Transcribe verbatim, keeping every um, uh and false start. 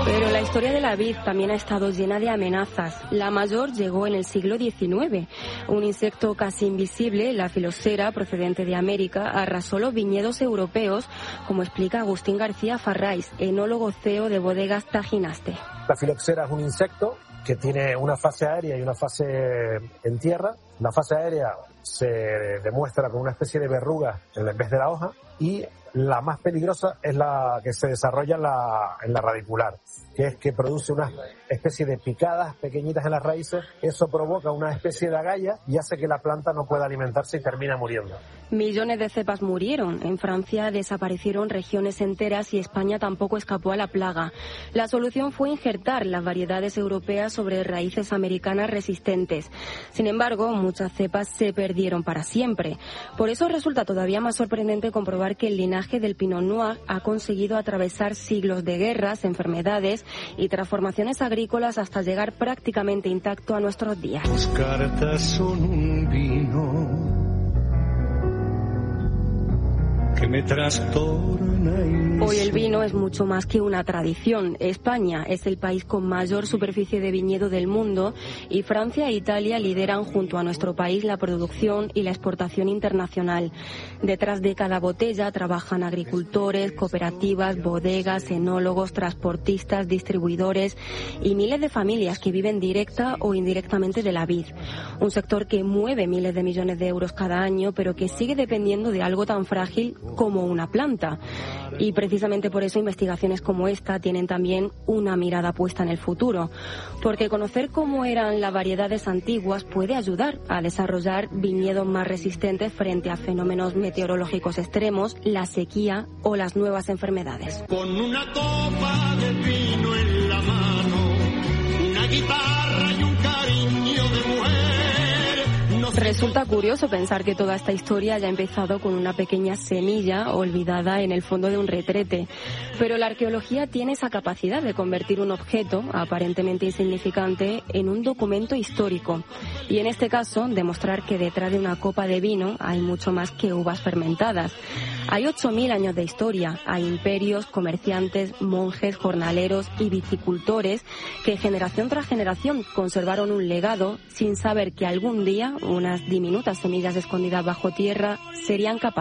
Pero la historia de la vid también ha estado llena de amenazas. La mayor llegó en el siglo diecinueve. Un insecto casi invisible, la filoxera, procedente de América, arrasó los viñedos europeos, como explica Agustín García Farrais, enólogo C E O de Bodegas Tajinaste. La filoxera es un insecto que tiene una fase aérea y una fase en tierra. La fase aérea se demuestra con una especie de verruga en vez de la hoja, y la más peligrosa es la que se desarrolla en la, en la radicular, que es que produce una especie de picadas pequeñitas en las raíces. Eso provoca una especie de agalla y hace que la planta no pueda alimentarse y termina muriendo. Millones de cepas murieron. En Francia desaparecieron regiones enteras y España tampoco escapó a la plaga. La solución fue injertar las variedades europeas sobre raíces americanas resistentes. Sin embargo, muchas cepas se perdieron para siempre. Por eso resulta todavía más sorprendente comprobar que el linaje del Pinot Noir ha conseguido atravesar siglos de guerras, enfermedades y transformaciones agrícolas hasta llegar prácticamente intacto a nuestros días. Tus cartas son un vino que me trastorna y Hoy el vino es mucho más que una tradición. España es el país con mayor superficie de viñedo del mundo y Francia e Italia lideran junto a nuestro país la producción y la exportación internacional. Detrás de cada botella trabajan agricultores, cooperativas, bodegas, enólogos, transportistas, distribuidores y miles de familias que viven directa o indirectamente de la vid. Un sector que mueve miles de millones de euros cada año, pero que sigue dependiendo de algo tan frágil como una planta. Y precisamente por eso investigaciones como esta tienen también una mirada puesta en el futuro, porque conocer cómo eran las variedades antiguas puede ayudar a desarrollar viñedos más resistentes frente a fenómenos meteorológicos extremos, la sequía o las nuevas enfermedades. Con una copa de vino en la mano, una guitarra y un cariño de mujer. Resulta curioso pensar que toda esta historia haya empezado con una pequeña semilla olvidada en el fondo de un retrete. Pero la arqueología tiene esa capacidad de convertir un objeto aparentemente insignificante en un documento histórico. Y en este caso, demostrar que detrás de una copa de vino hay mucho más que uvas fermentadas. Hay ocho mil años de historia, hay imperios, comerciantes, monjes, jornaleros y viticultores que generación tras generación conservaron un legado sin saber que algún día unas diminutas semillas escondidas bajo tierra serían capaces